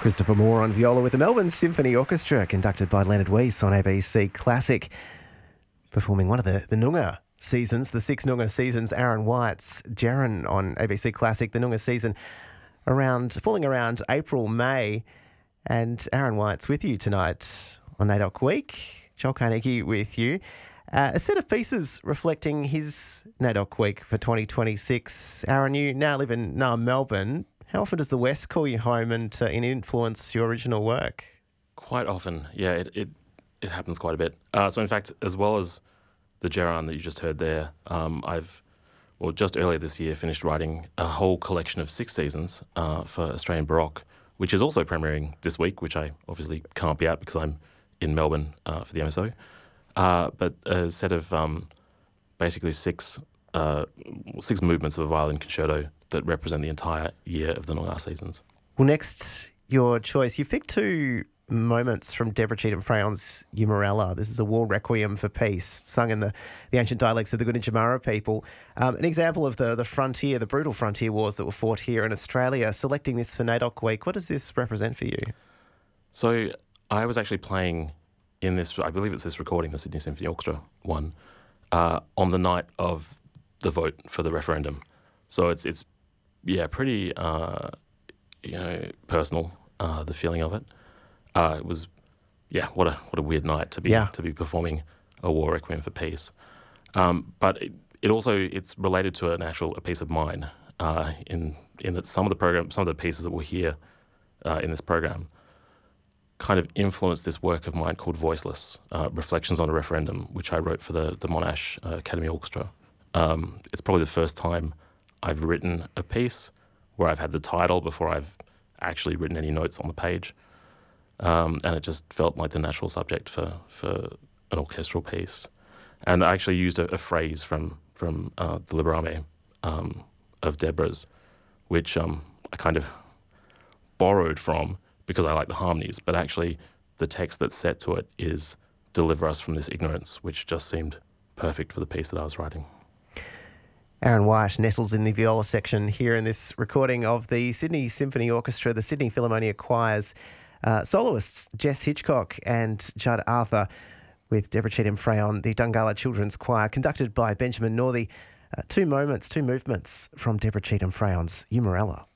Christopher Moore on viola with the Melbourne Symphony Orchestra, conducted by Leonard Weiss on ABC Classic, performing one of the Noongar seasons, the 6 Noongar seasons. Aaron White's Jaron on ABC Classic, the Noongar season falling around April, May. And Aaron White's with you tonight on NAIDOC Week. Joel Carnegie with you. A set of pieces reflecting his NAIDOC Week for 2026. Aaron, you now live in Melbourne. How often does the West call you home and influence your original work? Quite often, yeah. It happens quite a bit. So in fact, as well as the Geran that you just heard there, just earlier this year finished writing a whole collection of 6 seasons for Australian Baroque, which is also premiering this week, which I obviously can't be at because I'm in Melbourne for the MSO. But a set of basically six movements of a violin concerto that represent the entire year of the Noongar seasons. Well, next, your choice. You've picked 2 moments from Deborah Cheetham Freyon's Yumarella. This is a war requiem for peace, sung in the ancient dialects of the Gunditjmara people. An example of the frontier, the brutal frontier wars that were fought here in Australia. Selecting this for NAIDOC Week, what does this represent for you? So I was actually playing in this, I believe it's this recording, the Sydney Symphony Orchestra one, on the night of the vote for the referendum. So it's pretty personal, the feeling of it. It was, what a weird night to be performing a war requiem for peace. But it's related to a piece of mine in that some of the pieces that we'll hear in this program kind of influenced this work of mine called Voiceless, Reflections on a Referendum, which I wrote for the Monash Academy Orchestra. It's probably the first time I've written a piece where I've had the title before I've actually written any notes on the page. And it just felt like the natural subject for an orchestral piece. And I actually used a phrase from the Liberame of Deborah's, which I kind of borrowed from because I like the harmonies, but actually the text that's set to it is "Deliver us from this ignorance," which just seemed perfect for the piece that I was writing. Aaron White nestles in the viola section here in this recording of the Sydney Symphony Orchestra, the Sydney Philharmonia Choirs, soloists Jess Hitchcock and Judd Arthur, with Deborah Cheetham Freyon, the Dungala Children's Choir, conducted by Benjamin Northey. 2 movements from Deborah Cheetham Freyon's Yumarella.